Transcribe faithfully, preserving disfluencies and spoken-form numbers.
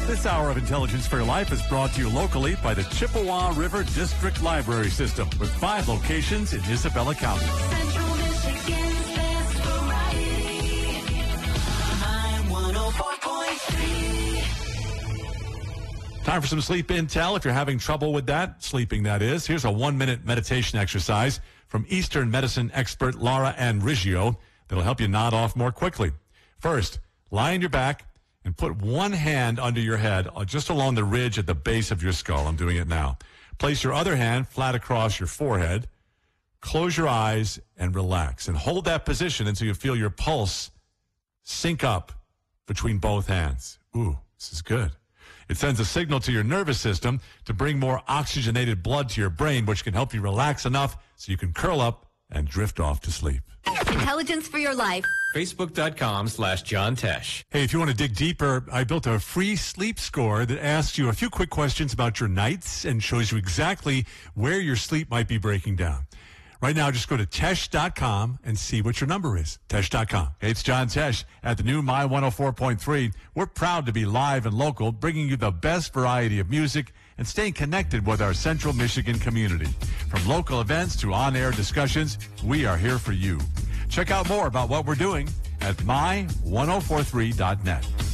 This hour of Intelligence for Your Life is brought to you locally by the Chippewa River District Library System with five locations in Isabella County. Central Michigan's best variety. My one oh four point three. Time for some sleep intel. If you're having trouble with that, sleeping that is, here's a one-minute meditation exercise from Eastern medicine expert Laura Ann Riggio that'll help you nod off more quickly. First, lie on your back and put one hand under your head, uh, just along the ridge at the base of your skull. I'm doing it now. Place your other hand flat across your forehead. Close your eyes and relax. And hold that position until you feel your pulse sync up between both hands. Ooh, this is good. It sends a signal to your nervous system to bring more oxygenated blood to your brain, which can help you relax enough so you can curl up and drift off to sleep. Intelligence for your life. Facebook.com slash John Tesh. Hey, if you want to dig deeper, I built a free sleep score that asks you a few quick questions about your nights and shows you exactly where your sleep might be breaking down. Right now, just go to Tesh dot com and see what your number is. Tesh dot com. Hey, it's John Tesh at the new My one oh four point three. We're proud to be live and local, bringing you the best variety of music and staying connected with our Central Michigan community. From local events to on-air discussions, we are here for you. Check out more about what we're doing at my one oh four three dot net.